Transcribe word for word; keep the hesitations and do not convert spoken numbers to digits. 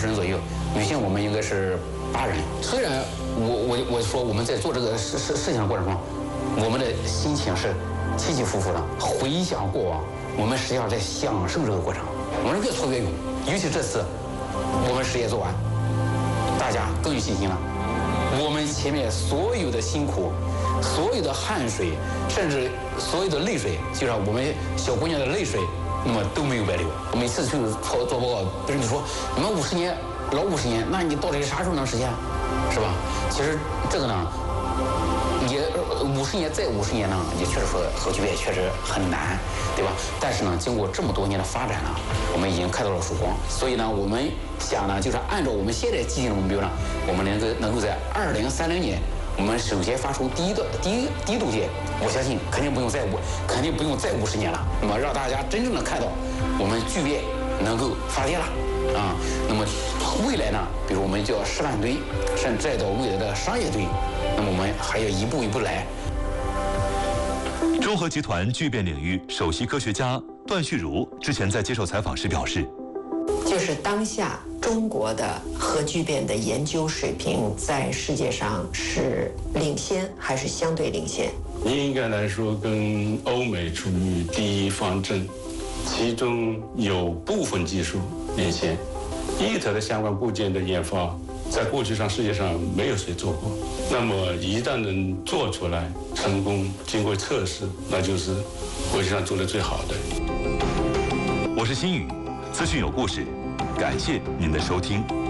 十人左右，女性我们应该是八人。虽然我我我说我们在做这个事事事情的过程中，我们的心情是起起伏伏的。回想过往，我们实际上在享受这个过程，我们越挫越勇。尤其这次我们事业做完，大家更有信心了。我们前面所有的辛苦，所有的汗水，甚至所有的泪水，就像我们小姑娘的泪水，那么都没有白流。每次去做做报告，别人就说你们五十年老五十年，那你到底啥时候能实现，是吧？其实这个呢，也五十年再五十年呢，也确实说核聚变确实很难，对吧？但是呢，经过这么多年的发展呢，我们已经看到了曙光。所以呢，我们想呢，就是按照我们现在既定的目标呢，我们能够能够在二零三零年，我们首先发出第一个第一第一度电，我相信肯定不用再五肯定不用再五十年了。那么让大家真正的看到我们聚变能够发电了啊。那么未来呢，比如我们叫示范堆，甚至再到未来的商业堆，那么我们还要一步一步来。 中核集团聚变领域首席科学家段旭如之前在接受采访时表示， 就是当下中国的核聚变的研究水平在世界上是领先还是相对领先？ 应该来说跟欧美处于第一方阵，其中有部分技术领先。伊特的相关部件的研发，在过去上世界上没有谁做过。那么一旦能做出来成功，经过测试，那就是国际上做的最好的。 我是新宇，资讯有故事，感谢您的收听。